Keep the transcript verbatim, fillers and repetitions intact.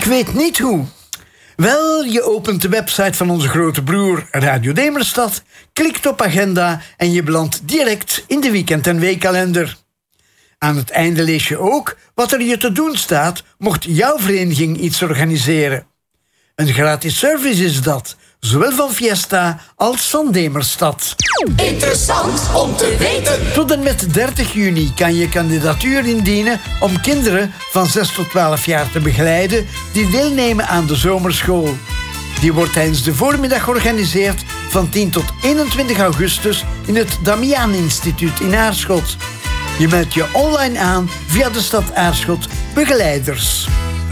Ik weet niet hoe. Wel, je opent de website van onze grote broer Radio Demerstad, klikt op agenda en je belandt direct in de weekend- en weekkalender. Aan het einde lees je ook wat er je te doen staat mocht jouw vereniging iets organiseren. Een gratis service is dat, zowel van Fiesta als van Demerstad. Interessant om te weten. Tot en met dertig juni kan je kandidatuur indienen om kinderen van zes tot twaalf jaar te begeleiden die deelnemen aan de zomerschool. Die wordt tijdens de voormiddag georganiseerd van tien tot eenentwintig augustus in het Damiaan Instituut in Aarschot. Je meldt je online aan via de stad Aarschot Begeleiders.